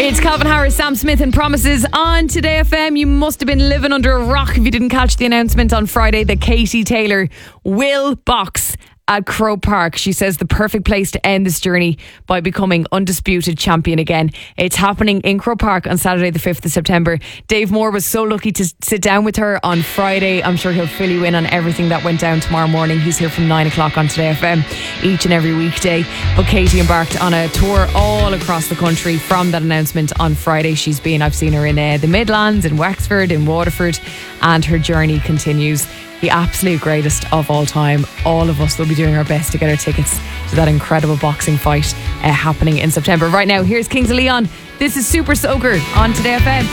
It's Calvin Harris, Sam Smith and Promises on Today FM. You must have been living under a rock if you didn't catch the announcement on Friday that Katie Taylor will box at Croke Park. She says the perfect place to end this journey by becoming undisputed champion again. It's happening in Croke Park on Saturday the 5th of September. Dave Moore was so lucky to sit down with her on Friday. I'm sure he'll fill you in on everything that went down tomorrow morning. He's here from 9 o'clock on Today FM each and every weekday. But Katie embarked on a tour all across the country from that announcement on Friday. I've seen her in the Midlands, in Wexford, in Waterford, and her journey continues. The absolute greatest of all time. All of us will be doing our best to get our tickets to that incredible boxing fight happening in September. Right now, here's Kings of Leon. This is Super Soaker on Today FM.